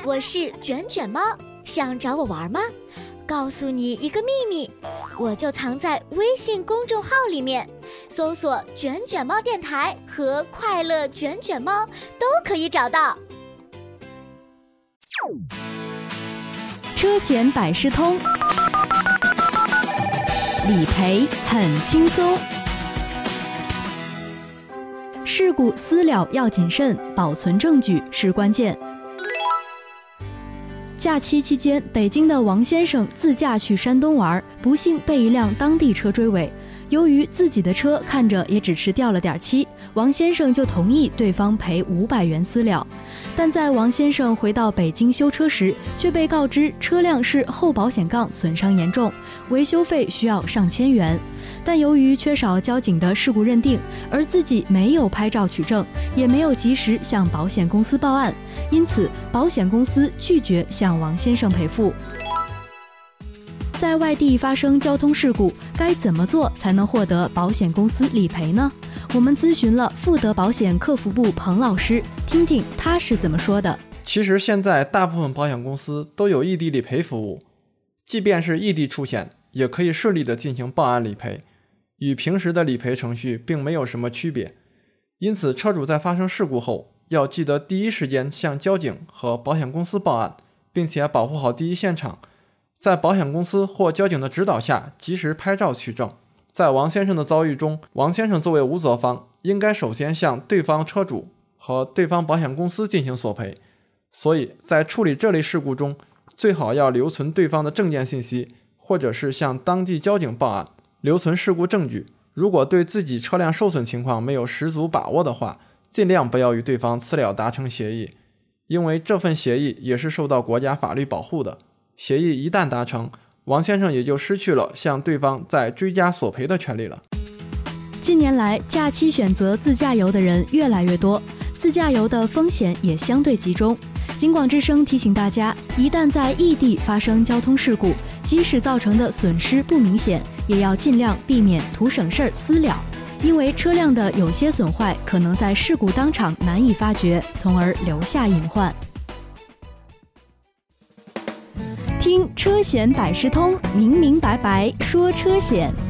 我是卷卷猫，想找我玩吗？告诉你一个秘密，我就藏在微信公众号里面，搜索卷卷猫电台和快乐卷卷猫都可以找到。 车险百事通，理赔很轻松。事故私了要谨慎，保存证据是关键。假期期间，北京的王先生自驾去山东玩，不幸被一辆当地车追尾。由于自己的车看着也只是掉了点漆，王先生就同意对方赔500元私了。但在王先生回到北京修车时，却被告知车辆是后保险杠损伤严重，维修费需要上千元。但由于缺少交警的事故认定，而自己没有拍照取证，也没有及时向保险公司报案，因此保险公司拒绝向王先生赔付。在外地发生交通事故，该怎么做才能获得保险公司理赔呢？我们咨询了富德保险客服部彭老师，听听他是怎么说的。 其实现在大部分保险公司都有异地理赔服务，即便是异地出险，也可以顺利的进行报案理赔，与平时的理赔程序并没有什么区别。因此，车主在发生事故后，要记得第一时间向交警和保险公司报案，并且保护好第一现场，在保险公司或交警的指导下及时拍照取证。在王先生的遭遇中，王先生作为无责方，应该首先向对方车主和对方保险公司进行索赔，所以在处理这类事故中，最好要留存对方的证件信息，或者是向当地交警报案，留存事故证据。如果对自己车辆受损情况没有十足把握的话，尽量不要与对方私了达成协议，因为这份协议也是受到国家法律保护的。协议一旦达成，王先生也就失去了向对方再追加索赔的权利了。 近年来，假期选择自驾游的人越来越多，自驾游的风险也相对集中。警广之声提醒大家，一旦在异地发生交通事故，即使造成的损失不明显，也要尽量避免图省事儿私了，因为车辆的有些损坏可能在事故当场难以发觉，从而留下隐患。听车险百事通，明明白白说车险。